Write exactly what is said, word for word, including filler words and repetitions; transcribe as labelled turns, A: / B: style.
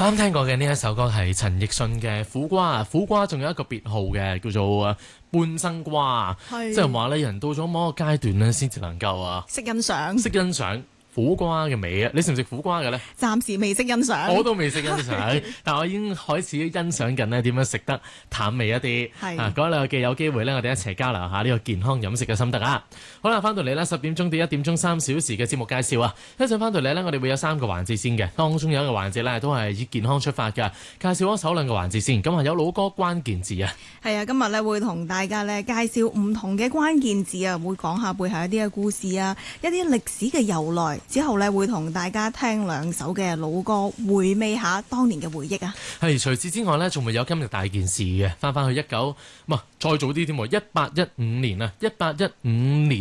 A: 啱聽過嘅呢一首歌係陳奕迅嘅《苦瓜》，苦瓜仲有一個別號嘅叫做半生瓜，即係話咧人到咗某一個階段咧，先至能夠啊
B: 識欣賞，
A: 識欣賞苦瓜嘅味啊！你食唔食苦瓜嘅咧？
B: 暫時未識欣賞，
A: 我都未識欣賞，但我已經開始欣賞緊咧點樣食得淡味一啲。係啊，嗰兩個嘅有機會咧，我哋一齊交流下呢個健康飲食嘅心得啊！好啦，翻到嚟咧十點鐘到一點鐘三小時嘅節目介紹啊！一陣翻到嚟咧，我哋會有三個環節先嘅，當中有一個環節咧都係以健康出發嘅，介紹我首兩個環節先。咁啊有老歌關鍵字啊，
B: 係啊，今日咧會同大家咧介紹唔同嘅關鍵字啊，會講下背後一啲嘅故事啊，一啲歷史嘅由來。之後咧會同大家聽兩首嘅老歌，回味下當年嘅回憶啊。
A: 係除此之外咧，仲會有今日大件事嘅，翻翻去一九唔係再早啲添喎，一八一五年啊，一八一五年。